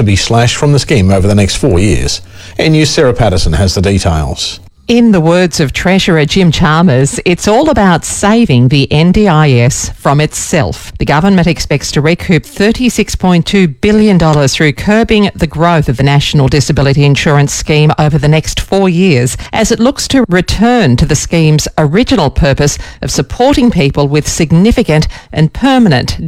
to be slashed from the scheme over the next 4 years. NU's Sarah Patterson has the details. In the words of Treasurer Jim Chalmers, it's all about saving the NDIS from itself. The government expects to recoup $36.2 billion through curbing the growth of the National Disability Insurance Scheme over the next 4 years, as it looks to return to the scheme's original purpose of supporting people with significant and permanent